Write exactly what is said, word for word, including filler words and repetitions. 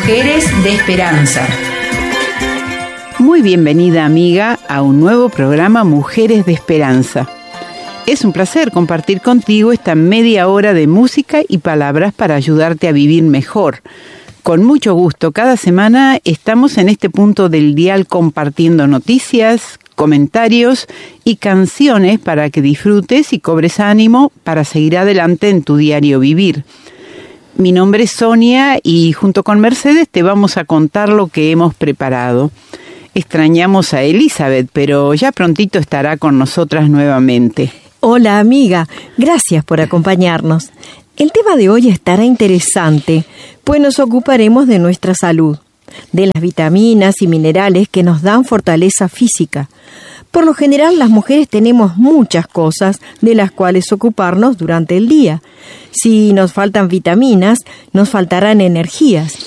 Mujeres de Esperanza. Muy bienvenida, amiga, a un nuevo programa Mujeres de Esperanza. Es un placer compartir contigo esta media hora de música y palabras para ayudarte a vivir mejor. Con mucho gusto, cada semana estamos en este punto del dial compartiendo noticias, comentarios y canciones para que disfrutes y cobres ánimo para seguir adelante en tu diario vivir. Mi nombre es Sonia y junto con Mercedes te vamos a contar lo que hemos preparado. Extrañamos a Elizabeth, pero ya prontito estará con nosotras nuevamente. Hola, amiga. Gracias por acompañarnos. El tema de hoy estará interesante, pues nos ocuparemos de nuestra salud, de las vitaminas y minerales que nos dan fortaleza física. Por lo general, las mujeres tenemos muchas cosas de las cuales ocuparnos durante el día. Si nos faltan vitaminas, nos faltarán energías.